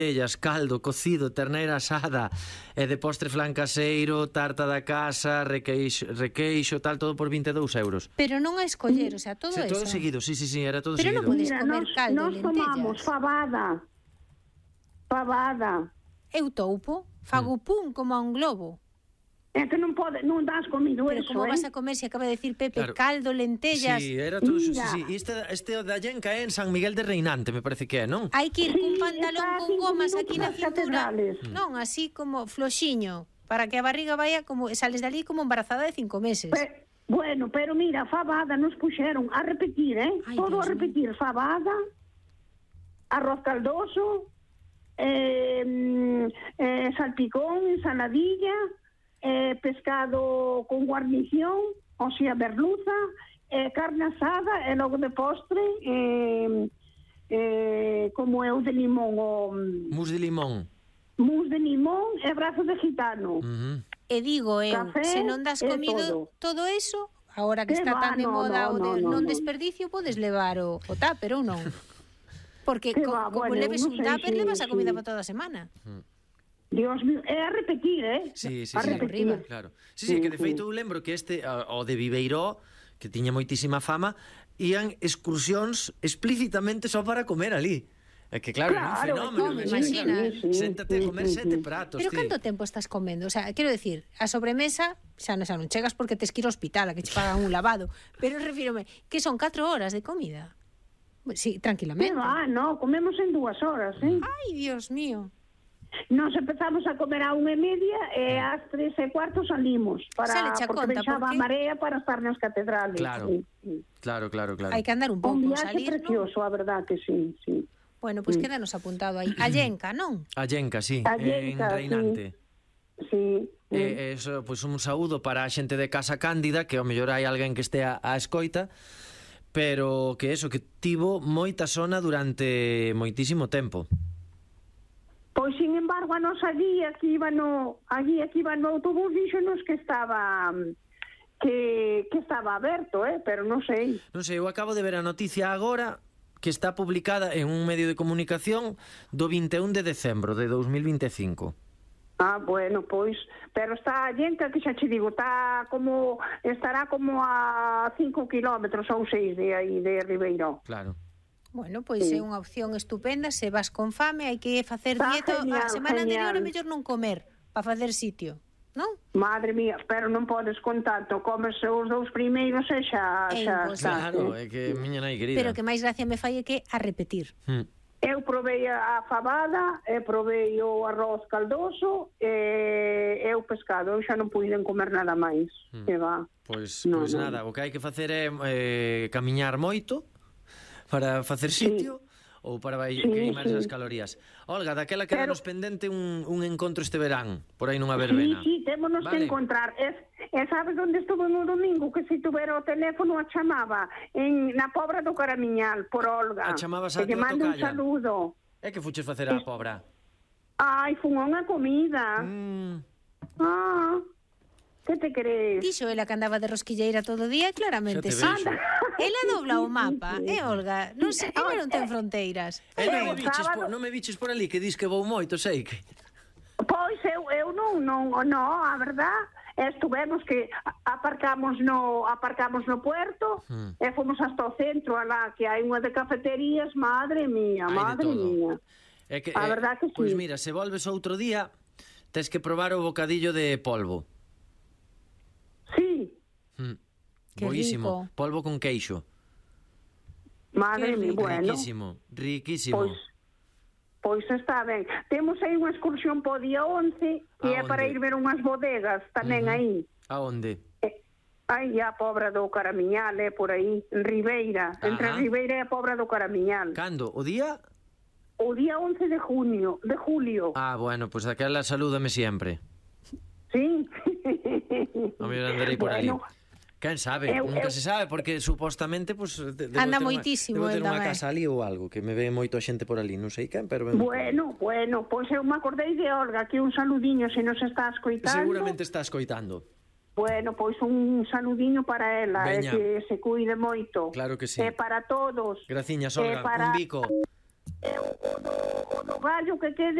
lentellas, caldo, cocido, terneira asada, e de postre flan caseiro, tarta da casa, requeixo, tal, todo por 22 euros. Pero non a escoller, o sea, todo eso. Todo seguido, sí, era todo pero seguido. Pero non podes comer caldo, nos tomamos lentellas. fabada. Eu toupo, fago pum como a un globo. É que non das comido pero eso, como vas a comer, se acaba de decir Pepe, claro. Caldo, lentellas... Sí, era todo, sí. Este da Llenca é en San Miguel de Reinante, me parece que é, non? Hai que ir cun pantalón con gomas aquí na cintura. Non, así como floxiño, para que a barriga vaya como... Sales dali como embarazada de 5 meses. Bueno, pero mira, fabada nos puxeron a repetir, Ay, todo Dios a repetir, fabada, arroz caldoso, salpicón, ensaladilla, pescado con guarnición, o sea, merluza, carne asada e logo de postre como é o de limón o... Mousse de limón e brazo de gitano. E digo eu, café, se non das comido todo eso, agora que está tan de moda o de non desperdicio, podes levar o tupper ou non? Porque como leves un tupper, levas a comida para toda a semana. Dios mío, é a repetir, Sí, a repetir. Claro. Sí, que de feito eu lembro que o de Viveiró, que tiña moitísima fama, ían excursións explícitamente só para comer ali. É que claro, era un fenómeno. Imagina. Séntate a comer 7 pratos. Pero canto tempo estás comendo? O sea, quero decir, a sobremesa xa non chegas porque tes que ir ao hospital a que che pagan un lavado, pero refírome que son 4 horas de comida. Sí, tranquilamente. No, comemos en 2 horas, Ai, Dios mío. Nos empezamos a comer a 1:30 e ás 3:15 salimos porque deixaba a marea para estar nas catedrales. Claro. Hai que andar un pouco, un viaxe salir, precioso, a verdad que sí. Bueno, pois quédanos apuntado aí. A Llenca, non? A Llenca, sí, en Reinante. Sí. Eso, pois un saúdo para a xente de Casa Cándida, que ao mellor hai alguén que estea a escoita, pero que eso, que tivo moita zona durante moitísimo tempo. Pois, sin embargo, a nosa guía que iba no autobús díxonos que estaba aberto, pero non sei. Non sei, eu acabo de ver a noticia agora que está publicada en un medio de comunicación do 21 de decembro de 2025. Bueno, pois, pero está a Llenca que xa che digo, estará como a 5 kilómetros ou 6 de aí de Ribeiró. Claro. Bueno, pois é unha opción estupenda. Se vas con fame, hai que facer dieta. A semana anterior é mellor non comer para facer sitio, non? Madre mía, pero non podes con tanto. Comes os 2 primeiros e xa claro, é que miña nai querida. Pero que máis gracia me fai é que a repetir. Eu provei a fabada, provei o arroz caldoso e o pescado. Eu xa non puiden comer nada máis. Que va. Pois nada, o que hai que facer é camiñar moito para facer sitio ou para queimar esas calorías. Olga, daquela que nos pendente un encontro este verán, por aí nunha verbena. Sí, témonos que encontrar. E sabes onde estuve no domingo? Que se tuvera o teléfono a chamaba na Pobra do Caramiñal, por Olga. A chamabas a que lle mando un saludo. É que fuches facer a Pobra? Ai, fun a unha comida. Que te crees? Dixo ela que andaba de rosquilleira todo o día, claramente sí. Ela dobla o mapa, Olga? Non sei, ela non ten fronteiras. Non me biches por ali que dis que vou moito, sei que... Pois eu non, a verdad, estuvemos que aparcamos no puerto e fomos hasta o centro, alá que hai unha de cafeterías, madre mía. A verdad que sí. Pois mira, se volves outro día, tes que probar o bocadillo de polvo. Sí. Boísimo, polvo con queixo. Madre mía, bueno. Riquísimo. Pois está ben. Temos aí unha excursión po día 11 que é para ir ver unhas bodegas tamén aí. A onde? Aí a Pobra do Caramiñal, por aí, en Ribeira. Entre Ribeira e a Pobra do Caramiñal. Cando? O día? O día 11 de julio. Bueno, pois aquela salúdame sempre. Sí. A mí andarei por ali. Quen sabe, nunca se sabe, porque supostamente anda moitísimo. Debo ter unha casa ali ou algo, que me ve moito a xente por ali, non sei quen, pero... Bueno, pois eu me acordei de Olga, que un saludiño se nos está escoitando. Seguramente está escoitando. Bueno, pois un saludiño para ela, que se cuide moito. Claro que sí. Para todos. Graciñas, Olga, un bico. o no gallo que quede